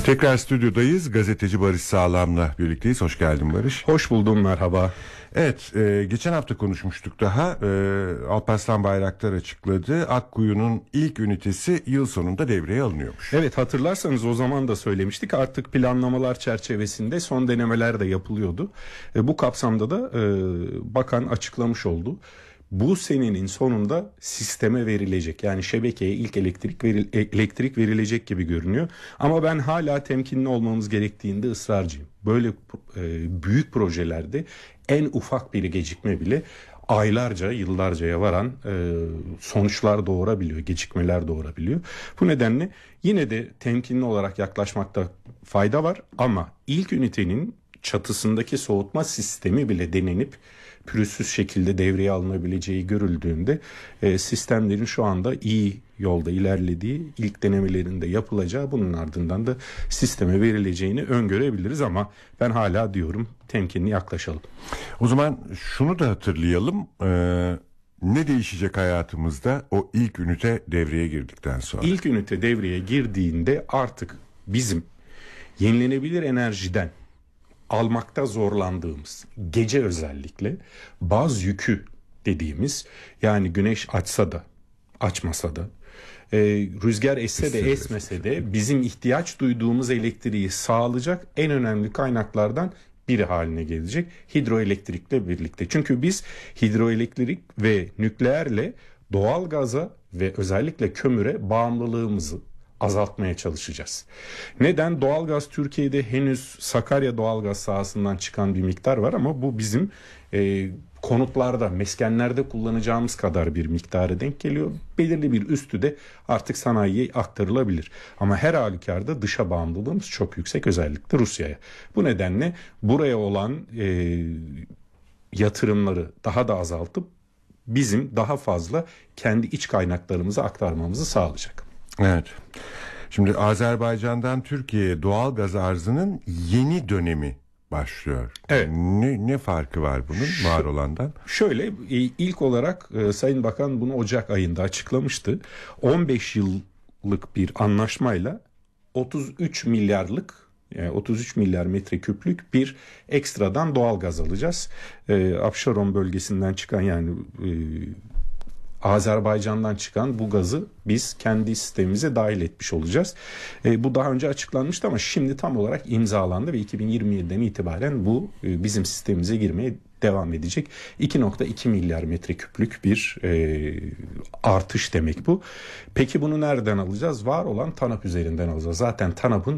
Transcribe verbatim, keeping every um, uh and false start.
Tekrar stüdyodayız. Gazeteci Barış Sağlam'la birlikteyiz. Hoş geldin Barış. Hoş buldum, merhaba. Evet, e, geçen hafta konuşmuştuk daha. E, Alparslan Bayraktar açıkladı. Akkuyu'nun ilk ünitesi yıl sonunda devreye alınıyormuş. Evet, hatırlarsanız o zaman da söylemiştik. Artık planlamalar çerçevesinde son denemeler de yapılıyordu. E, bu kapsamda da e, bakan açıklamış oldu. Bu senenin sonunda sisteme verilecek, yani şebekeye ilk elektrik veril, elektrik verilecek gibi görünüyor. Ama ben hala temkinli olmamız gerektiğinde ısrarcıyım. Böyle e, büyük projelerde en ufak bir gecikme bile aylarca, yıllarcaya varan e, sonuçlar doğurabiliyor, gecikmeler doğurabiliyor. Bu nedenle yine de temkinli olarak yaklaşmakta fayda var. Ama ilk ünitenin çatısındaki soğutma sistemi bile denenip pürüzsüz şekilde devreye alınabileceği görüldüğünde e, sistemlerin şu anda iyi yolda ilerlediği, ilk denemelerinde yapılacağı, bunun ardından da sisteme verileceğini öngörebiliriz ama ben hala diyorum temkinli yaklaşalım. O zaman şunu da hatırlayalım. Ee, ne değişecek hayatımızda o ilk ünite devreye girdikten sonra? İlk ünite devreye girdiğinde artık bizim yenilenebilir enerjiden almakta zorlandığımız, gece özellikle baz yükü dediğimiz, yani güneş açsa da açmasa da, e, rüzgar esse de esmese de bizim ihtiyaç duyduğumuz elektriği sağlayacak en önemli kaynaklardan biri haline gelecek hidroelektrikle birlikte. Çünkü biz hidroelektrik ve nükleerle doğal gaza ve özellikle kömüre bağımlılığımızı azaltmaya çalışacağız. Neden? Doğalgaz Türkiye'de henüz Sakarya doğalgaz sahasından çıkan bir miktar var ama bu bizim e, konutlarda, meskenlerde kullanacağımız kadar bir miktara denk geliyor. Belirli bir üstü de artık sanayiye aktarılabilir. Ama her halükarda dışa bağımlılığımız çok yüksek, özellikle Rusya'ya. Bu nedenle buraya olan e, yatırımları daha da azaltıp bizim daha fazla kendi iç kaynaklarımıza aktarmamızı sağlayacak. Evet. Şimdi Azerbaycan'dan Türkiye'ye doğal gaz arzının yeni dönemi başlıyor. Evet. Ne, ne farkı var bunun var olandan? Şöyle, ilk olarak e, Sayın Bakan bunu Ocak ayında açıklamıştı. on beş yıllık bir anlaşmayla otuz üç milyarlık, yani otuz üç milyar metreküplük bir ekstradan doğal gaz alacağız. E, Abşeron bölgesinden çıkan, yani e, Azerbaycan'dan çıkan bu gazı biz kendi sistemimize dahil etmiş olacağız. E, bu daha önce açıklanmıştı ama şimdi tam olarak imzalandı ve iki bin yirmi yediden itibaren bu e, bizim sistemimize girmeye devam edecek. iki nokta iki milyar metreküplük bir e, artış demek bu. Peki bunu nereden alacağız? Var olan TANAP üzerinden alacağız. Zaten TANAP'ın